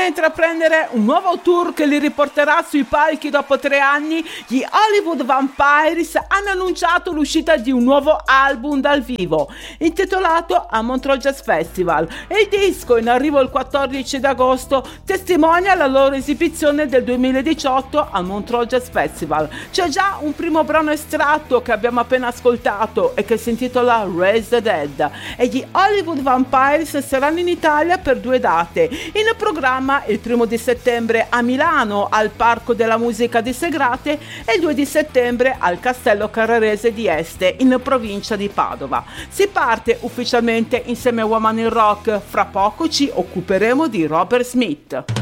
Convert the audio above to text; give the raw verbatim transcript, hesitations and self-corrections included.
a intraprendere un nuovo tour che li riporterà sui palchi dopo tre anni, gli Hollywood Vampires hanno annunciato l'uscita di un nuovo album dal vivo, intitolato A Montreux Jazz Festival, e il disco, in arrivo il quattordici d'agosto, testimonia la loro esibizione del duemiladiciotto al Montreux Jazz Festival. C'è già un primo brano estratto che abbiamo appena ascoltato e che si intitola Raise the Dead, e gli Hollywood Vampires saranno in Italia per due date. In programma il primo di settembre a Milano al Parco della Musica di Segrate e il due di settembre al Castello Carrarese di Este in provincia di Padova. Si parte ufficialmente insieme a Woman in Rock, fra poco ci occuperemo di Robert Smith.